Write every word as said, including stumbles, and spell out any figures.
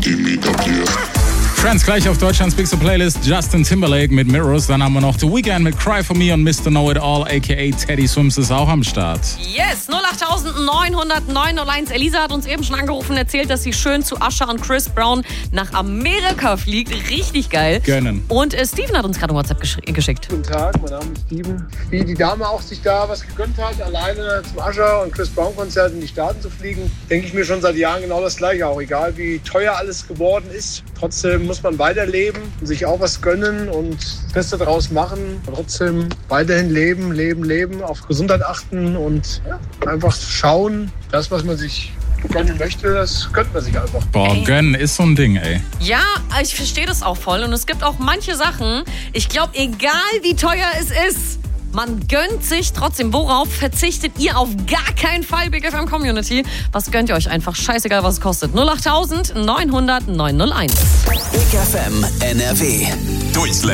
Friends, gleich auf Deutschlands Big Playlist Justin Timberlake mit Mirrors. Dann haben wir noch The Weeknd mit Cry For Me und Mister Know It All, aka Teddy Swims ist auch am Start. Yes, null acht neun null null neun null eins. Elisa hat uns eben schon angerufen und erzählt, dass sie schön zu Usher und Chris Brown nach Amerika fliegt. Richtig geil. Gönnen. Und äh, Steven hat uns gerade ein WhatsApp gesch- geschickt. Guten Tag, mein Name ist Steven. Wie die Dame auch sich da was gegönnt hat, alleine zum Usher und Chris Brown Konzert in die Staaten zu fliegen, denke ich mir schon seit Jahren genau das Gleiche. Auch egal, wie teuer alles geworden ist. Trotzdem muss man weiterleben und sich auch was gönnen und das Beste daraus machen. Trotzdem weiterhin leben, leben, leben, auf Gesundheit achten und ja, einfach schauen, das, was man sich gönnen möchte, das gönnt man sich einfach. Boah, Ey. gönnen ist so ein Ding, ey. Ja, ich verstehe das auch voll. Und es gibt auch manche Sachen, ich glaube, egal wie teuer es ist, man gönnt sich trotzdem. Worauf verzichtet ihr auf gar keinen Fall, Big F M Community? Was gönnt ihr euch einfach? Scheißegal, was es kostet. null acht neun null null neun null eins. Big F M N R W. Durchs